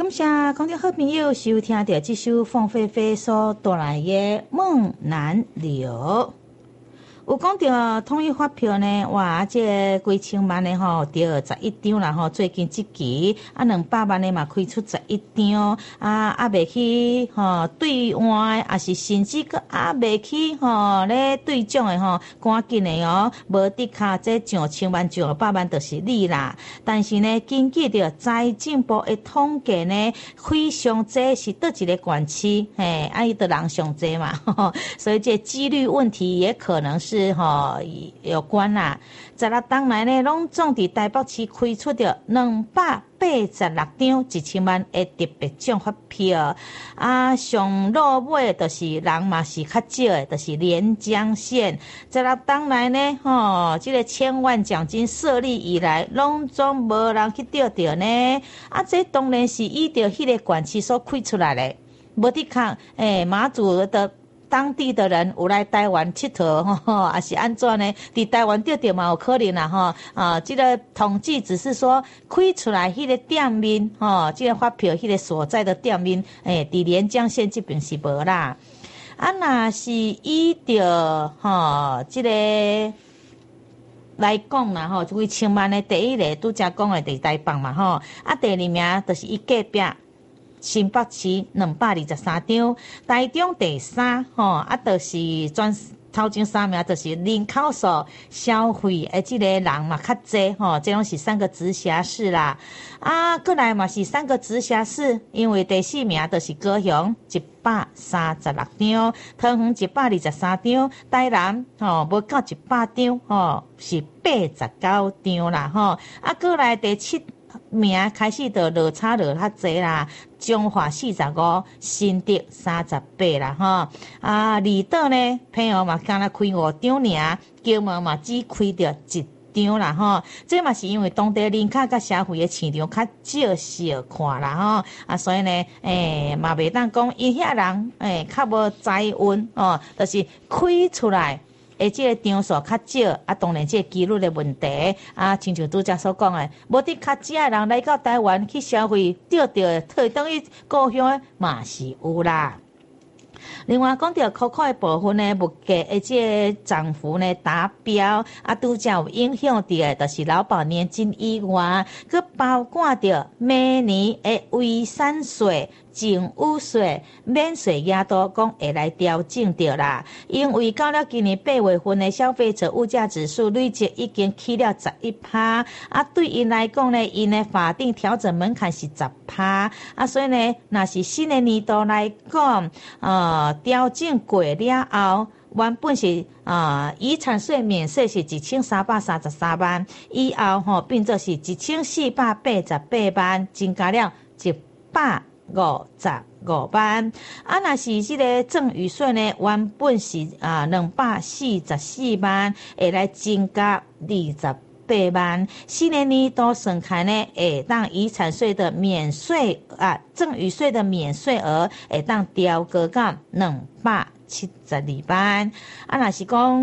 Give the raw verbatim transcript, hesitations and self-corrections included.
感谢观众好朋友收听到这首凤飞飞所带来的《梦难留》。有讲到统一发票呢，哇，这几千万的吼，得十一张啦吼。最近这期啊，两百万的嘛开出十一张，啊啊未去吼兑换，啊是甚至个啊未去吼咧兑奖的吼，赶紧的哦，无的卡这上千万、上百万就是你啦。但是呢，根据着财政部的统计呢，非常济是倒一个县市，嘿，啊伊的人上济嘛，呵呵，所以这几率问题也可能是。是吼有关啦，十六档内呢，拢总伫台北市开出着两百八十六张一千万的特别奖发票，啊，上落尾就是人嘛是较少的，就是连江县十六档内呢，吼，这个千万奖金设立以来，拢总无人去钓着呢，啊，这当然是依照迄个县市所开出来的，无得看，诶，马祖的。当地的人有来台湾佚佗吼，还是安怎呢？伫台湾钓钓嘛有可能啦吼。啊，这个统计只是说开出来迄个店面吼，这个发票迄个所在的店面，诶，伫连江县这边是无啦。啊，若是依照吼这个来讲啦吼，几千万的第一个拄则讲的伫台北嘛吼，啊第二名就是伊隔壁。新北市两百二十三张，台中第三吼，啊，就是专头前三名就是人口数、消费诶，即个人嘛较济吼，这拢是三个直辖市啦。啊，过来嘛是三个直辖市，因为第四名就是高雄一百三十六张，桃园一百二十三张，台南吼无到一百张吼，是八十九张啦吼。啊，过来第七。名开始就落差落较济啦，彰化四十五，新竹三十八啦吼。啊，离岛呢，朋友嘛敢若开五张尔，金门嘛只开着一张啦吼。这嘛是因为当地人口甲社会的市场较少小看啦吼。啊，所以呢，诶嘛袂当讲因遐人诶较无财运哦，就是开出来。诶，即个张数较少，啊，当然即个几率的问题，啊，亲像拄则所讲诶，无伫较济诶人来到台湾去消费，钓到诶，特等于故乡诶嘛是有啦。另外讲到扣扣的部分呢，物价的即个涨幅呢达标，啊，拄则有影响到的，就是劳保年金以外，佮包括着每年的遗产税。政府税免税额度讲会来调整着啦，因为到了今年八月份的消费者物价指数累计已经起了十一趴，啊，对因来讲呢，因的法定调整门槛是十趴，啊，所以呢，若是新的年度来讲，呃，调整过了后。原本是啊、呃，遗产税免税是一千三百三十三万，以后吼变作是一千四百八十八万，增加了一百五十五万。啊，若是这个赠与税呢，原本是啊两百四十四万，会来增加二十八万。新的年度算开呢，会当遗产税的免税啊，赠与税的免税额会当调高到两百七十二万。啊，若是讲。